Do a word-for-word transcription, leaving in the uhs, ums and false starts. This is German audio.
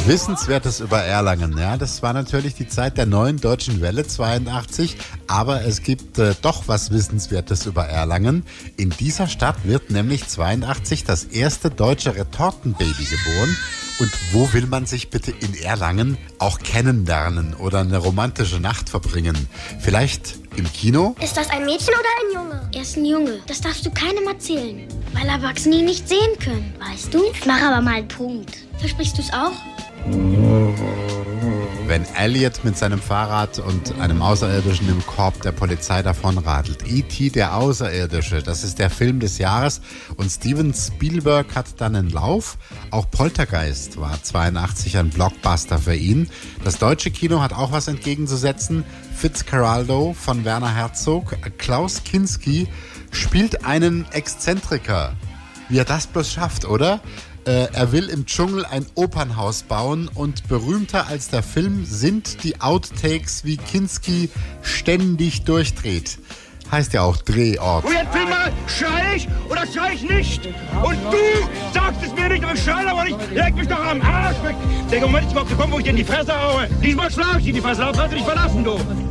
Wissenswertes über Erlangen. Ja, das war natürlich die Zeit der neuen Deutschen Welle zweiundachtzig, aber es gibt äh, doch was Wissenswertes über Erlangen. In dieser Stadt wird nämlich zweiundachtzig das erste deutsche Retortenbaby geboren. Und wo will man sich bitte in Erlangen auch kennenlernen oder eine romantische Nacht verbringen? Vielleicht im Kino? Ist das ein Mädchen oder ein Junge? Er ist ein Junge. Das darfst du keinem erzählen, weil Erwachsene ihn nicht sehen können, weißt du? Mach aber mal einen Punkt. Versprichst du es auch? Wenn Elliot mit seinem Fahrrad und einem Außerirdischen im Korb der Polizei davonradelt. E T der Außerirdische, das ist der Film des Jahres und Steven Spielberg hat dann einen Lauf. Auch Poltergeist war zweiundachtzig ein Blockbuster für ihn. Das deutsche Kino hat auch was entgegenzusetzen. Fitzcarraldo von Werner Herzog, Klaus Kinski spielt einen Exzentriker. Wie er das bloß schafft, oder? Er will im Dschungel ein Opernhaus bauen und berühmter als der Film sind die Outtakes, wie Kinski ständig durchdreht. Heißt ja auch Drehort. Und jetzt will mal, schrei ich oder schrei ich nicht? Und du sagst es mir nicht, aber schrei aber nicht. Leg mich doch am Arsch weg. Der Moment ist überhaupt gekommen, wo ich dir in die Fresse haue. Diesmal schlag ich in die Fresse, auf, kannst du dich verlassen, du.